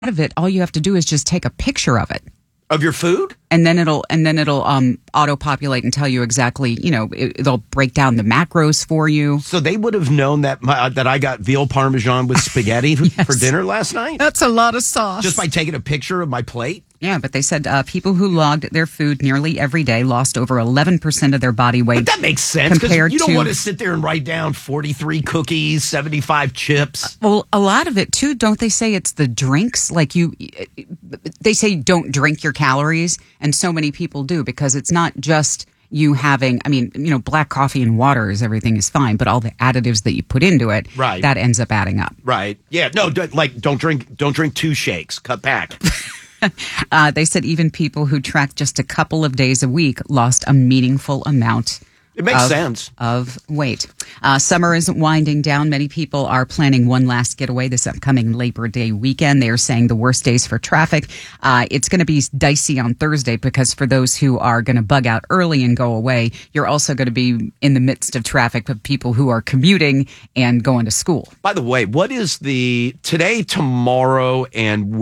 of it, all you have to do is just take a picture of it. Of your food? And then it'll auto-populate and tell you exactly, it'll break down the macros for you. So they would have known that that I got veal parmesan with spaghetti for dinner last night? That's a lot of sauce. Just by taking a picture of my plate? Yeah, but they said people who logged their food nearly every day lost over 11% of their body weight. But that makes sense, because you don't want to sit there and write down 43 cookies, 75 chips. Well, a lot of it, too, don't they say it's the drinks? Like they say don't drink your calories, and so many people do, because it's not just you having, black coffee and water everything is fine, but all the additives that you put into it, right, that ends up adding up. Right. Yeah. No, don't drink 2 shakes. Cut back. They said even people who tracked just a couple of days a week lost a meaningful amount. It makes sense. Of weight. Summer is winding down. Many people are planning one last getaway this upcoming Labor Day weekend. They are saying the worst days for traffic. It's going to be dicey on Thursday, because for those who are going to bug out early and go away, you're also going to be in the midst of traffic with people who are commuting and going to school. By the way, what is today, tomorrow, and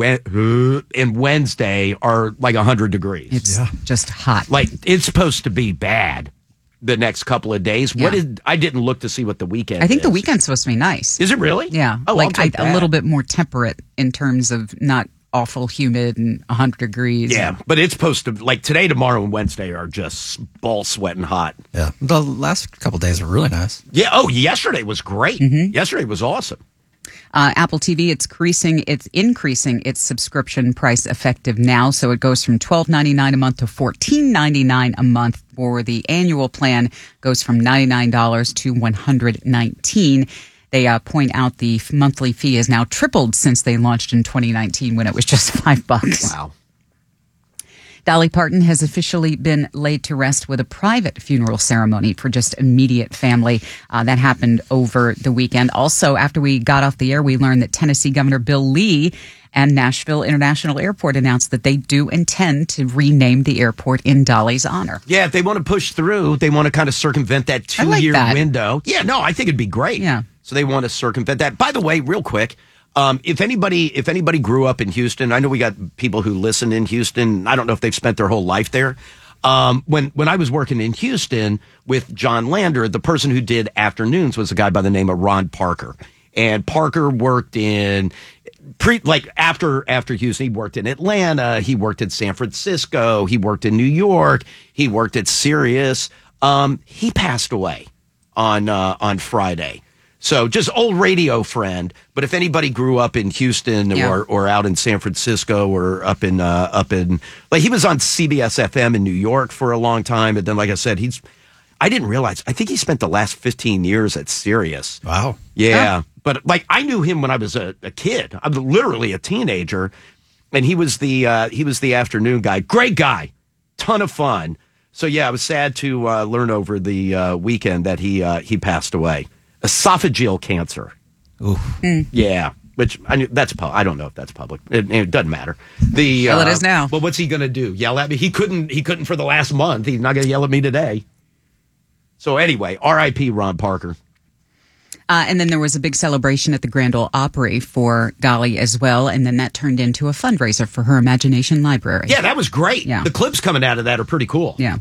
Wednesday are like 100 degrees. It's just hot. Like, it's supposed to be bad the next couple of days. Yeah. I didn't look to see what the weekend is. I think the weekend's supposed to be nice. Is it really? Yeah. Oh, a little bit more temperate in terms of not awful humid and 100 degrees. Yeah, but it's supposed to, like, today, tomorrow, and Wednesday are just ball sweating hot. Yeah. The last couple of days were really nice. Yeah. Oh, yesterday was great. Mm-hmm. Yesterday was awesome. Apple TV, it's increasing its subscription price effective now. So it goes from $12.99 a month to $14.99 a month. For the annual plan, goes from $99 to $119. They point out the monthly fee has now tripled since they launched in 2019, when it was just $5. Wow. Dolly Parton has officially been laid to rest with a private funeral ceremony for just immediate family. That happened over the weekend. Also, after we got off the air, we learned that Tennessee Governor Bill Lee and Nashville International Airport announced that they do intend to rename the airport in Dolly's honor. Yeah, if they want to push through, they want to kind of circumvent that 2-year window. Yeah, no, I think it'd be great. Yeah. So they want to circumvent that. By the way, real quick, if anybody grew up in Houston, I know we got people who listen in Houston. I don't know if they've spent their whole life there. When I was working in Houston with John Lander, the person who did afternoons was a guy by the name of Ron Parker. And Parker worked in after Houston, he worked in Atlanta, he worked in San Francisco, he worked in New York, he worked at Sirius. He passed away on Friday. So just old radio friend. But if anybody grew up in Houston or out in San Francisco or up in like, he was on CBS FM in New York for a long time. And then, like I said, I didn't realize, I think he spent the last 15 years at Sirius. Wow. Yeah. But like, I knew him when I was a kid. I'm literally a teenager. And he was the afternoon guy. Great guy. Ton of fun. So yeah, I was sad to learn over the weekend that he passed away. Esophageal cancer. Ooh. Yeah, which I don't know if that's public. It doesn't matter. Well, it is now. But what's he going to do? Yell at me? He couldn't for the last month. He's not going to yell at me today. So anyway, R.I.P. Ron Parker. And then there was a big celebration at the Grand Ole Opry for Dolly as well. And then that turned into a fundraiser for her Imagination Library. Yeah, that was great. Yeah. The clips coming out of that are pretty cool. Yeah.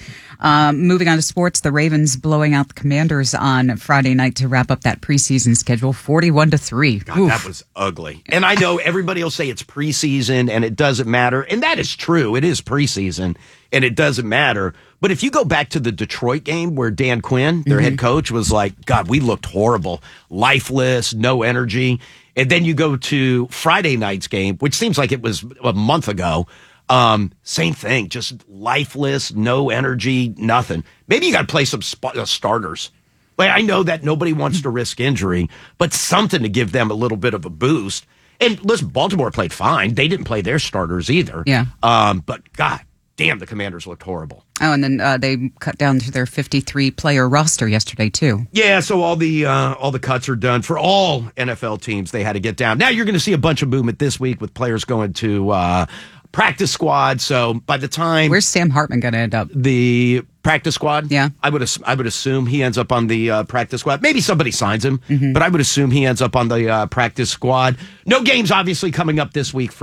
Moving on to sports, the Ravens blowing out the Commanders on Friday night to wrap up that preseason schedule, 41-3. God, that was ugly. And I know everybody will say it's preseason and it doesn't matter. And that is true. It is preseason and it doesn't matter. But if you go back to the Detroit game where Dan Quinn, their head coach, was like, God, we looked horrible, lifeless, no energy. And then you go to Friday night's game, which seems like it was a month ago. Same thing, just lifeless, no energy, nothing. Maybe you got to play some starters. Like, I know that nobody wants to risk injury, but something to give them a little bit of a boost. And listen, Baltimore played fine. They didn't play their starters either. Yeah. But God damn, the Commanders looked horrible. Oh, and then they cut down to their 53-player roster yesterday too. Yeah, so all the cuts are done for all NFL teams. They had to get down. Now you're going to see a bunch of movement this week with players going to practice squad. So by the time, where's Sam Hartman going to end up? practice squad. Yeah. I would assume he ends up on the practice squad. Maybe somebody signs him, but I would assume he ends up on the practice squad. No games, obviously, coming up this week for